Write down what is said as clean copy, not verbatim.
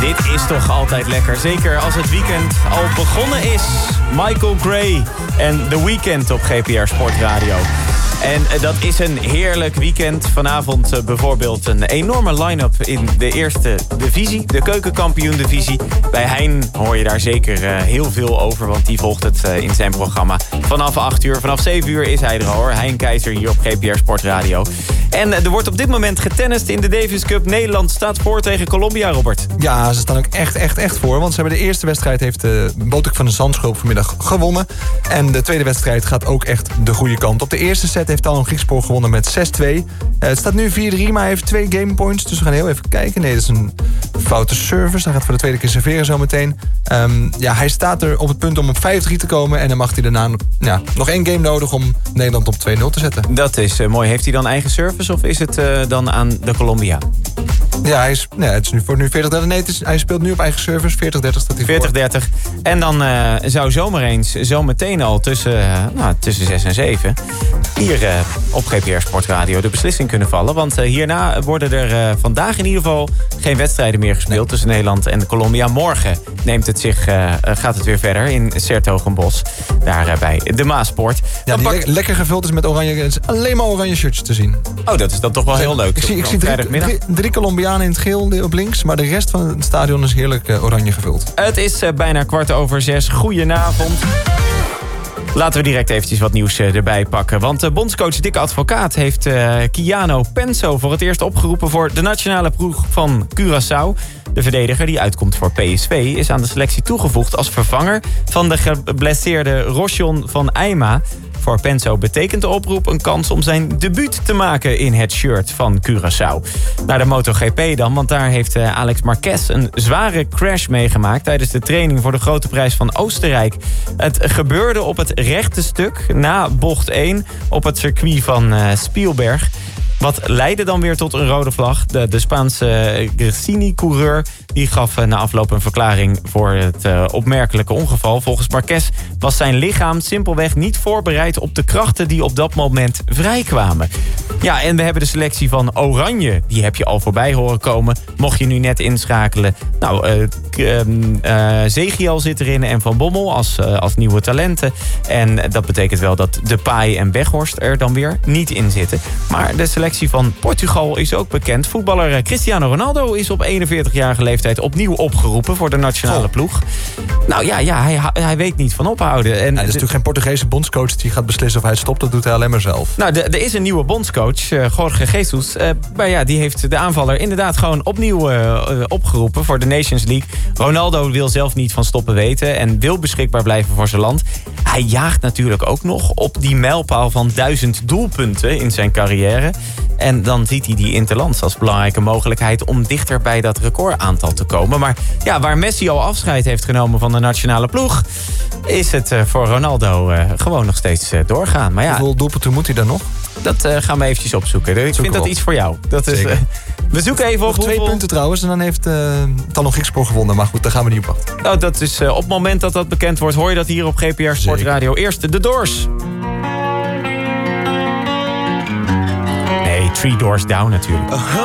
Dit is toch altijd lekker. Zeker als het weekend al begonnen is. Michael Gray en The Weeknd op GPR Sportradio. En dat is een heerlijk weekend. Vanavond bijvoorbeeld een enorme line-up in de eerste divisie. De keukenkampioen-divisie. Bij Hein hoor je daar zeker heel veel over. Want die volgt het in zijn programma vanaf 8 uur. Vanaf 7 uur is hij er al hoor. Hein Keizer hier op GPR Sportradio. En er wordt op dit moment getennist in de Davis Cup. Nederland staat voor tegen Colombia, Robert. Ja, ze staan ook echt voor. Want ze hebben de eerste wedstrijd heeft Botik van de Zandschulp vanmiddag gewonnen. En de tweede wedstrijd gaat ook echt de goede kant. Op de eerste set heeft Talon Griekspoor gewonnen met 6-2. Het staat nu 4-3, maar hij heeft 2 gamepoints. Dus we gaan heel even kijken. Nee, dat is een foute service. Hij gaat voor de tweede keer serveren zometeen. Hij staat er op het punt om op 5-3 te komen. En dan mag hij daarna nog 1 game nodig om Nederland op 2-0 te zetten. Dat is mooi. Heeft hij dan eigen service of is het dan aan de Colombiaan? Ja, het is nu voor nu 40-30. Nee, hij speelt nu op eigen service. 40-30 staat hij voor. 40-30. En dan zou zomaar eens zometeen al tussen 6 en 7... hier op GPR Sportradio de beslissing kunnen vallen. Want hierna worden er vandaag in ieder geval geen wedstrijden meer gespeeld tussen Nederland en Colombia. Morgen gaat het weer verder in 's-Hertogenbosch. Daar bij de Maasport. Ja, die lekker gevuld is met oranje. Het is alleen maar oranje shirtjes te zien. Oh, dat is dan toch wel heel leuk. Ik zie 3 Colombianen in het geel op links. Maar de rest van het stadion is heerlijk oranje gevuld. Het is bijna 6:15. Goedenavond. Laten we direct eventjes wat nieuws erbij pakken. Want bondscoach Dick Advocaat heeft Keanu Penso voor het eerst opgeroepen voor de nationale ploeg van Curaçao. De verdediger die uitkomt voor PSV is aan de selectie toegevoegd als vervanger van de geblesseerde Rosjon van Eijma. Voor Penso betekent de oproep een kans om zijn debuut te maken in het shirt van Curaçao. Naar de MotoGP dan, want daar heeft Alex Marquez een zware crash meegemaakt tijdens de training voor de Grote Prijs van Oostenrijk. Het gebeurde op het rechte stuk na bocht 1 op het circuit van Spielberg. Wat leidde dan weer tot een rode vlag. De Spaanse Gresini-coureur die gaf na afloop een verklaring voor het opmerkelijke ongeval. Volgens Marquez was zijn lichaam simpelweg niet voorbereid op de krachten die op dat moment vrijkwamen. Ja, en we hebben de selectie van Oranje. Die heb je al voorbij horen komen. Mocht je nu net inschakelen. Zegiel zit erin en Van Bommel als nieuwe talenten. En dat betekent wel dat Depay en Weghorst er dan weer niet in zitten. Maar de selectie van Portugal is ook bekend. Voetballer Cristiano Ronaldo is op 41-jarige leeftijd opnieuw opgeroepen voor de nationale ploeg. Nou ja, hij weet niet van ophouden. En er is natuurlijk geen Portugese bondscoach die gaat beslissen of hij stopt. Dat doet hij alleen maar zelf. Nou, er is een nieuwe bondscoach, Jorge Jesus. Maar ja, die heeft de aanvaller inderdaad gewoon opnieuw opgeroepen voor de Nations League. Ronaldo wil zelf niet van stoppen weten en wil beschikbaar blijven voor zijn land. Hij jaagt natuurlijk ook nog op die mijlpaal van 1000 doelpunten in zijn carrière. En dan ziet hij die interlands als belangrijke mogelijkheid om dichter bij dat recordaantal te komen. Maar ja, waar Messi al afscheid heeft genomen van de nationale ploeg, is het voor Ronaldo gewoon nog steeds doorgaan. Maar ja, hoeveel doelpunten moet hij dan nog? Dat gaan we eventjes opzoeken. Ik vind dat iets voor jou. Dat is, we zoeken even op nog 2 punten trouwens en dan heeft Talon Griekspoor gewonnen. Maar goed, daar gaan we niet op wachten. Nou, dat is op het moment dat dat bekend wordt, hoor je dat hier op GPR Sportradio. Eerst de Doors. Nee, 3 Doors Down natuurlijk.